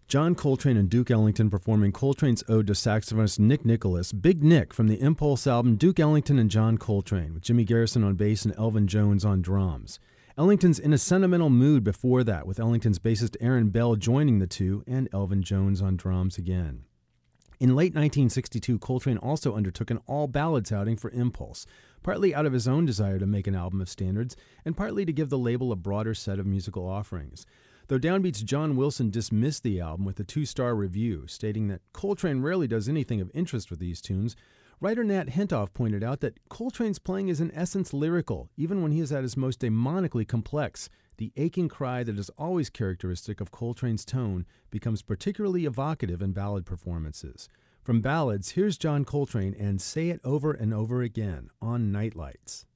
John Coltrane and Duke Ellington performing Coltrane's ode to saxophonist Nick Nicholas, Big Nick, from the Impulse album Duke Ellington and John Coltrane, with Jimmy Garrison on bass and Elvin Jones on drums. Ellington's in a sentimental mood before that, with Ellington's bassist Aaron Bell joining the two and Elvin Jones on drums again. In late 1962, Coltrane also undertook an all-ballads outing for Impulse, partly out of his own desire to make an album of standards, and partly to give the label a broader set of musical offerings. Though Downbeat's John Wilson dismissed the album with a 2-star review, stating that Coltrane rarely does anything of interest with these tunes, writer Nat Hentoff pointed out that Coltrane's playing is in essence lyrical, even when he is at his most demonically complex. The aching cry that is always characteristic of Coltrane's tone becomes particularly evocative in ballad performances. From ballads, here's John Coltrane and Say It Over and Over Again on Nightlights.